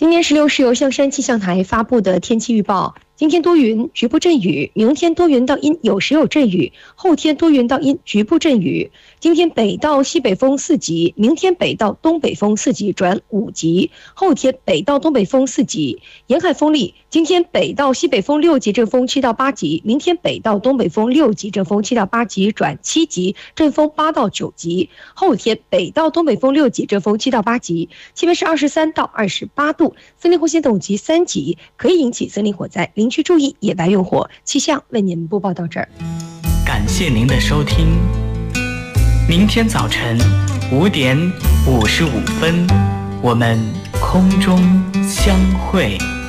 今天16是由象山气象台发布的天气预报。今天多云，局部阵雨；明天多云到阴，有时有阵雨；后天多云到阴，局部阵雨。今天北到西北风4级，明天北到东北风4级转5级，后天北到东北风4级。沿海风力，今天北到西北风6级，阵风7到8级；明天北到东北风6级，阵风7到8级转7级，阵风8到9级。后天北到东北风6级，阵风7到8级。气温是23到28度，森林火险等级3级，可以引起森林火灾，林区注意野白用火。气象为您播报到这儿， 感谢您的收听。明天早晨5点55分，我们空中相会。